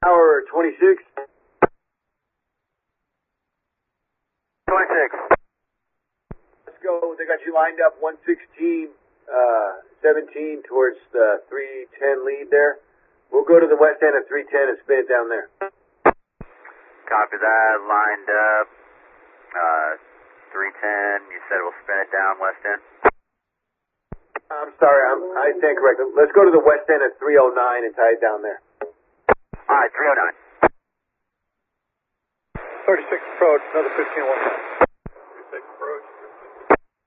Tower 26. 26. Let's go. They got you lined up 116, 17 towards the 310 lead there. We'll go to the west end of 310 and spin it down there. Copy that. Lined up. 310. You said we'll spin it down west end. I'm sorry, I stand corrected. Let's go to the west end at 309 and tie it down there. All right, 309. 36 approach, another 15-1. 36 approach.